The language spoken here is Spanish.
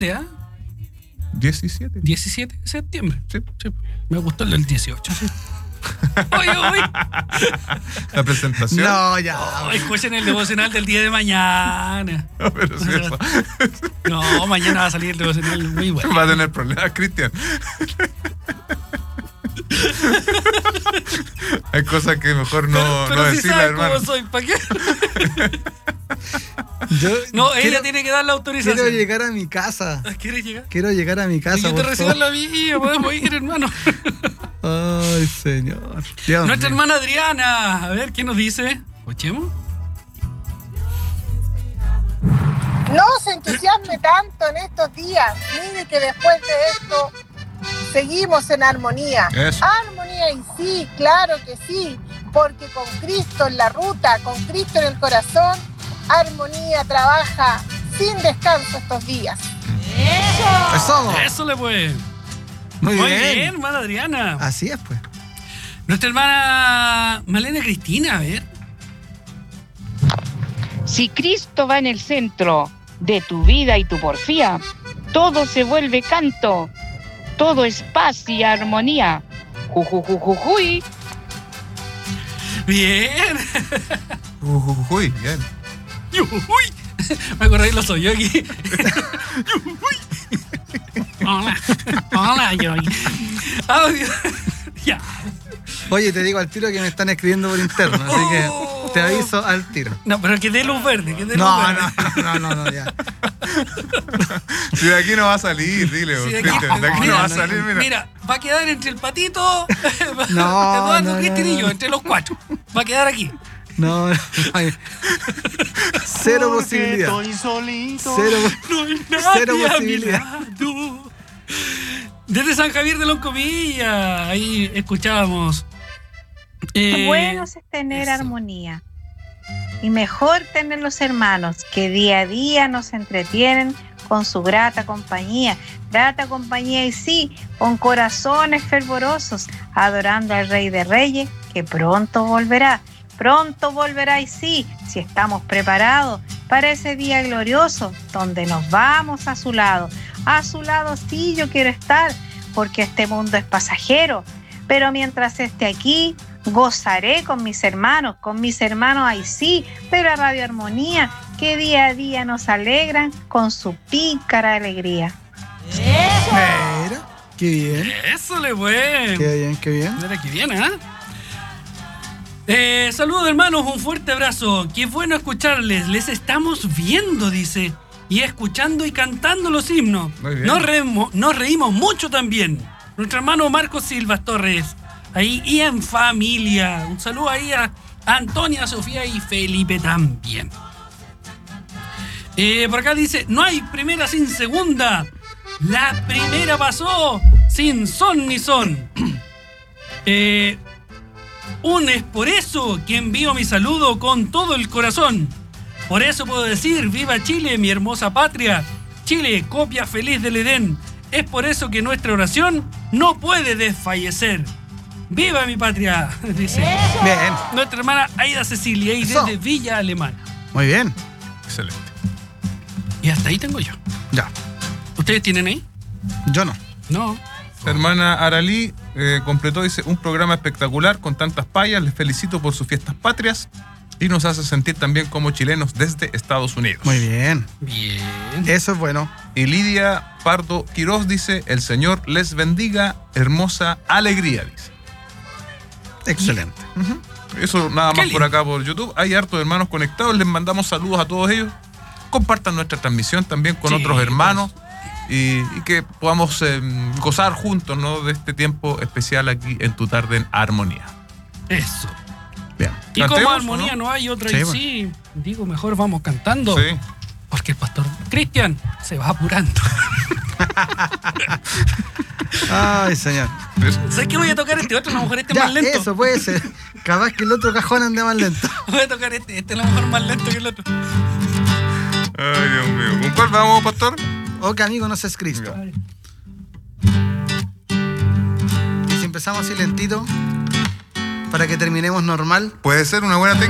¿Ya? 17. 17 de septiembre. Sí. Me gustó el del 18. Sí. Oye. La presentación. No, ya. Escuchen el devocional del día de mañana. No, pero sí eso. No, mañana va a salir el devocional muy bueno. Va a tener problemas, Cristian. Hay cosas que mejor no pero si decirlas, sabes hermano. cómo soy, ¿para qué? No, ella tiene que dar la autorización. Quiero llegar a mi casa. ¿Quieres llegar? Quiero llegar a mi casa. Y yo te recibo la mía, podemos ir, hermano. Ay, señor. Dios Nuestra mío. hermana Adriana, a ver, ¿qué nos dice? ¿Escuchemos? No se entusiasme tanto en estos días. Mire que después de esto seguimos en armonía. Eso. Armonía y sí, claro que sí. Porque con Cristo en la ruta, con Cristo en el corazón, armonía trabaja sin descanso estos días. Eso le puede. Muy Muy bien. bien, hermana Adriana. Así es, pues. Nuestra hermana Malena Cristina, a ver. Si Cristo va en el centro de tu vida y tu porfía, todo se vuelve canto, todo es paz y armonía. Jujujujujuy. Bien. Uy, bien. Uy. Me acordé de los oyos aquí. Hola, yo. Audio. Ya. Oye, te digo al tiro que me están escribiendo por interno, así que te aviso al tiro. No, pero que dé luz verde, que dé luz No, verde. no, ya. Si de aquí no va a salir, dile, Sí, Cristian. De aquí no va a salir, mira. Va a quedar entre el patito, No, Eduardo, no, Cristian y yo, no. entre los cuatro. Va a quedar aquí. No, hay cero posibilidad. Cero, No hay cero nadie a mi posibilidad. lado. Desde San Javier de Loncomilla, ahí escuchábamos. Bueno es tener eso. armonía. Y mejor tener los hermanos que día a día nos entretienen con su grata compañía. Grata compañía y sí, con corazones fervorosos, adorando al Rey de Reyes, que pronto volverá. Pronto volverá y sí, si estamos preparados para ese día glorioso, donde nos vamos a su lado. A su lado sí yo quiero estar, porque este mundo es pasajero. Pero mientras esté aquí, gozaré con mis hermanos ahí sí, de la Radio Armonía, que día a día nos alegran con su pícara alegría. Mira, qué bien. Eso le fue. Qué bien, qué bien. Mira que viene, saludos hermanos, un fuerte abrazo. Qué bueno escucharles. Les estamos viendo, dice. Y escuchando y cantando los himnos. Muy bien. Nos reímos mucho también. Nuestro hermano Marcos Silva Torres. Ahí y en familia. Un saludo ahí a Antonia, Sofía y Felipe también. Por acá dice, no hay primera sin segunda. La primera pasó sin son ni son. Es por eso que envío mi saludo con todo el corazón. Por eso puedo decir, viva Chile, mi hermosa patria. Chile, copia feliz del Edén. Es por eso que nuestra oración no puede desfallecer. ¡Viva mi patria! Dice Bien, nuestra hermana Aida Cecilia y Eso. desde Villa Alemana. muy bien. Excelente. Y hasta ahí tengo yo. Ya, ¿Ustedes tienen ahí? yo no. No. Hermana Aralí completó, dice, un programa espectacular con tantas payas. Les felicito por sus fiestas patrias y nos hace sentir también como chilenos desde Estados Unidos. Muy bien. Bien. Eso es bueno. Y Lidia Pardo Quiroz dice, el Señor les bendiga, hermosa alegría, dice. Excelente. Eso nada Qué más lindo. por acá por YouTube. Hay hartos hermanos conectados. Les mandamos saludos a todos ellos. Compartan nuestra transmisión también con Sí, otros hermanos y que podamos gozar juntos, ¿no?, de este tiempo especial aquí en Tu Tarde en Armonía. Eso. Bien. Y como ¿Cantemos, armonía o no hay otra, Sí, y bueno. sí, digo, mejor vamos cantando. Sí. Porque el pastor Cristian se va apurando. Ay, señor. ¿Sabes qué voy a tocar este otro? A lo mejor este es Ya, más lento. eso puede ser. Capaz que el otro cajón ande más lento. Voy a tocar este a lo mejor más lento que el otro. Ay, Dios mío. ¿Con cuál vamos, pastor? O que amigo no seas Cristo. Y si empezamos así lentito, para que terminemos normal. Puede ser una buena técnica.